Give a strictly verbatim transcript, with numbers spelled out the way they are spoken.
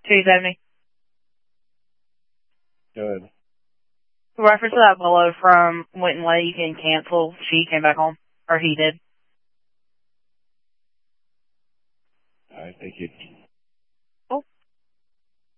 two seventy. Good. Reference to that Bolo from Winton Lake and canceled. She came back home. Or he did. All right, thank you.